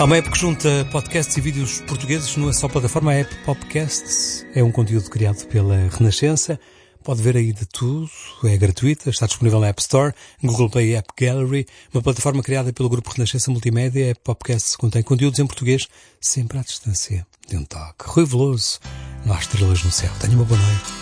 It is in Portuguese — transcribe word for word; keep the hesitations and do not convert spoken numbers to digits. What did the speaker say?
Há uma app que junta podcasts e vídeos portugueses numa só plataforma. A app Popcasts é um conteúdo criado pela Renascença. Pode ver aí de tudo, é gratuita, está disponível na App Store, Google Play e App Gallery. Uma plataforma criada pelo grupo Renascença Multimédia. A app Popcasts contém conteúdos em português, sempre à distância de um toque. Rui Veloso, não há estrelas no céu. Tenha uma boa noite.